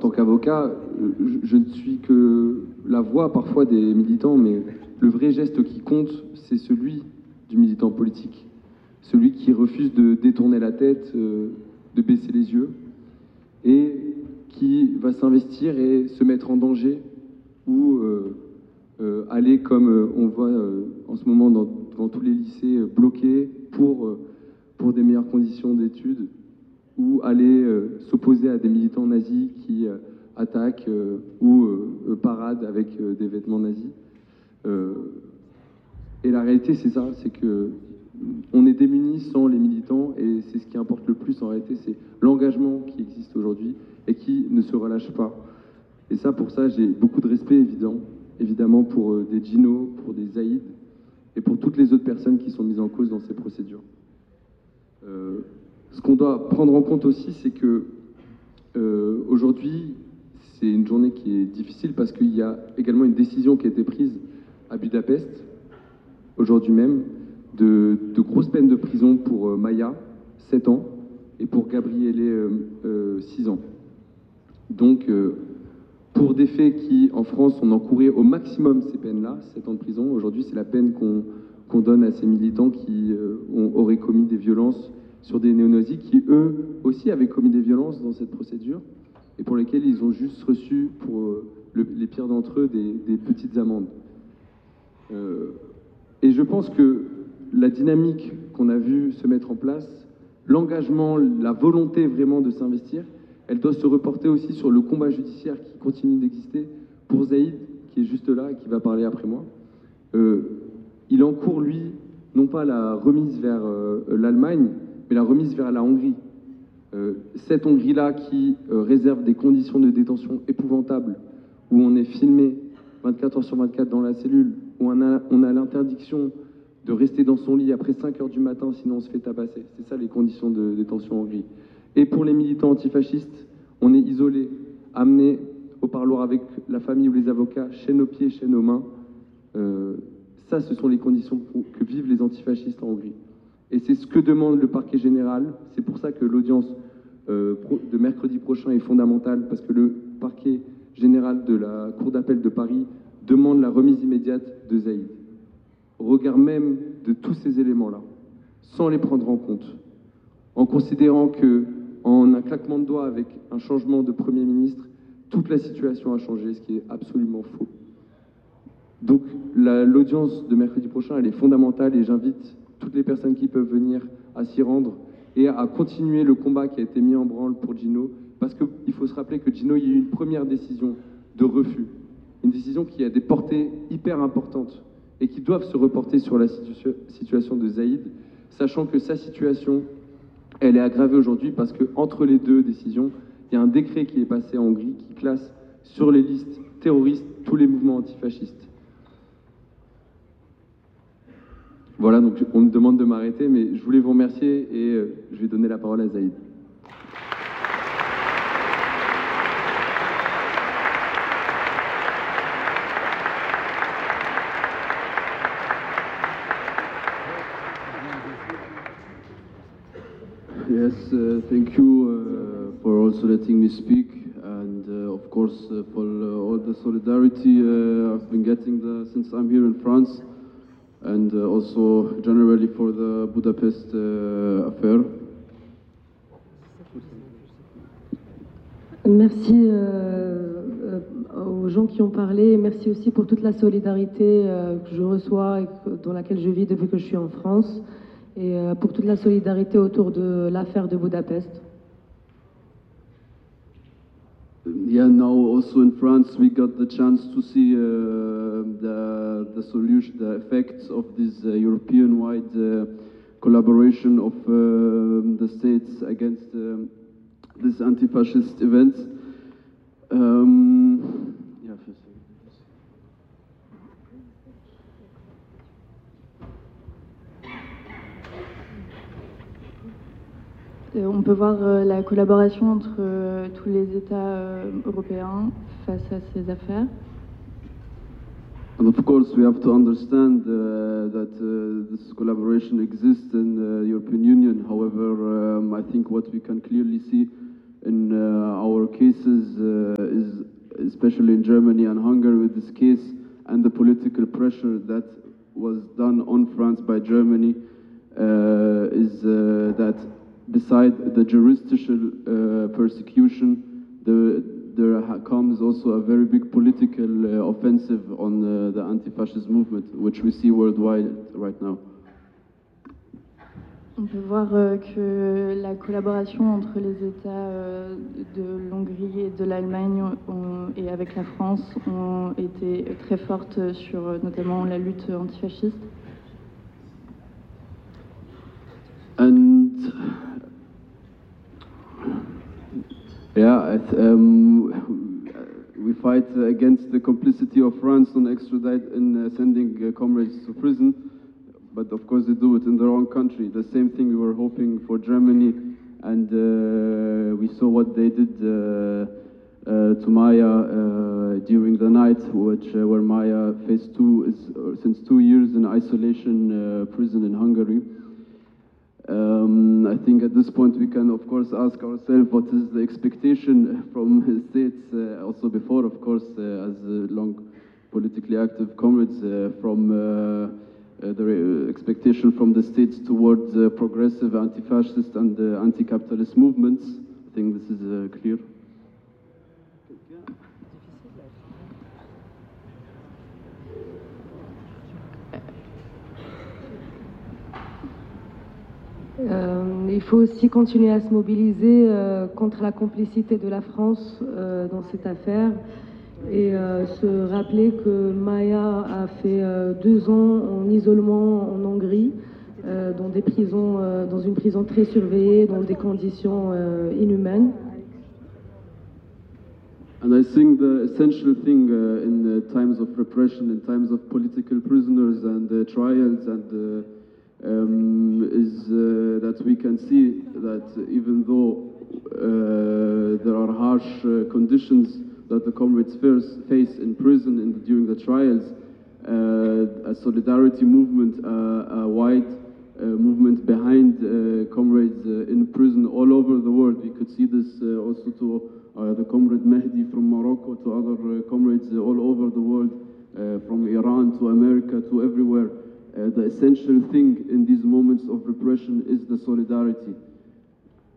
tant qu'avocat, je ne suis que la voix parfois des militants, mais le vrai geste qui compte, c'est celui du militant politique. Celui qui refuse de détourner la tête, de baisser les yeux, et qui va s'investir et se mettre en danger, ou aller, comme on voit en ce moment dans tous les lycées, bloqués pour des meilleures conditions d'études, ou aller s'opposer à des militants nazis qui attaquent ou paradent avec des vêtements nazis. Et la réalité, c'est ça, c'est que on est démunis sans les militants, et c'est ce qui importe le plus en réalité, c'est l'engagement qui existe aujourd'hui et qui ne se relâche pas. Et ça, pour ça, j'ai beaucoup de respect évidemment pour des Gino, pour des Zaïd et pour toutes les autres personnes qui sont mises en cause dans ces procédures. Ce qu'on doit prendre en compte aussi, c'est que aujourd'hui, c'est une journée qui est difficile parce qu'il y a également une décision qui a été prise à Budapest, aujourd'hui même, de grosses peines de prison pour Maya, 7 ans, et pour Gabriele, 6 ans. Donc, pour des faits qui, en France, on encourait au maximum ces peines-là, 7 ans de prison, aujourd'hui, c'est la peine qu'on donne à ces militants qui auraient commis des violences sur des néo-nazis qui, eux aussi, avaient commis des violences dans cette procédure et pour lesquels ils ont juste reçu, pour les pires d'entre eux, des petites amendes. Et je pense que la dynamique qu'on a vue se mettre en place, l'engagement, la volonté vraiment de s'investir, elle doit se reporter aussi sur le combat judiciaire qui continue d'exister pour Zaïd, qui est juste là et qui va parler après moi. Il encourt, lui, non pas la remise vers l'Allemagne, mais la remise vers la Hongrie. Cette Hongrie-là qui réserve des conditions de détention épouvantables, où on est filmé 24 heures sur 24 dans la cellule, où on a l'interdiction de rester dans son lit après 5 heures du matin, sinon on se fait tabasser. C'est ça les conditions de détention en Hongrie. Et pour les militants antifascistes, on est isolé, amené au parloir avec la famille ou les avocats, chaîne aux pieds, chaîne aux mains. Ça, ce sont les conditions que vivent les antifascistes en Hongrie. Et c'est ce que demande le parquet général. C'est pour ça que l'audience de mercredi prochain est fondamentale, parce que le parquet général de la Cour d'appel de Paris demande la remise immédiate de Zaïd. Au regard même de tous ces éléments-là, sans les prendre en compte, en considérant que, en un claquement de doigts avec un changement de Premier ministre, toute la situation a changé, ce qui est absolument faux. Donc l'audience de mercredi prochain, elle est fondamentale, et j'invite toutes les personnes qui peuvent venir à s'y rendre et à continuer le combat qui a été mis en branle pour Gino, parce qu'il faut se rappeler que Gino, il y a eu une première décision de refus, une décision qui a des portées hyper importantes et qui doivent se reporter sur la situation de Zaïd, sachant que sa situation, elle est aggravée aujourd'hui parce qu'entre les deux décisions, il y a un décret qui est passé en Hongrie qui classe sur les listes terroristes tous les mouvements antifascistes. Voilà, donc on me demande de m'arrêter, mais je voulais vous remercier et je vais donner la parole à Zaïd. Yes, thank you for also letting me speak, and of course for all the solidarity I've been getting since I'm here in France, and also generally for the Budapest affair. Merci aux gens qui ont parlé, et merci aussi pour toute la solidarité que je reçois et dans laquelle je vis depuis que je suis en France, et pour toute la solidarité autour de l'affaire de Budapest. Yeah, now also in France we got the chance to see the solution, the effects of this European-wide collaboration of the states against this anti-fascist event. Yeah, On peut voir la collaboration entre tous les États européens face à ces affaires. And of course, we have to understand that this collaboration exists in the European Union. However, I think what we can clearly see in our cases especially in Germany and Hungary with this case, and the political pressure that was done on France by Germany, is that beside the jurisdictional persecution, there comes also a very big political offensive on the anti-fascist movement, which we see worldwide right now. On peut voir que la collaboration entre les États de l'Hongrie et de l'Allemagne et avec la France ont été très fortes sur notamment la lutte antifasciste. And yeah, we fight against the complicity of France in sending comrades to prison. But of course they do it in their own country. The same thing we were hoping for Germany, and we saw what they did to Maya during the night, where Maya faced since 2 years in isolation prison in Hungary. I think at this point we can of course ask ourselves what is the expectation from the states, also before of course as long politically active comrades from the expectation from the states towards progressive anti-fascist and anti-capitalist movements. I think this is clear. Il faut aussi continuer à se mobiliser contre la complicité de la France dans cette affaire. Et se rappeler que Maya a fait 2 ans en isolement en Hongrie, dans des prisons, dans une prison très surveillée, dans des conditions inhumaines. And I think the essential thing in the times of repression, in times of political prisoners and trials, and is that we can see that even though there are harsh conditions that the comrades face in prison during the trials, a solidarity movement, a wide movement behind comrades in prison all over the world. We could see this also to the comrade Mehdi from Morocco, to other comrades all over the world, from Iran to America to everywhere. The essential thing in these moments of repression is the solidarity.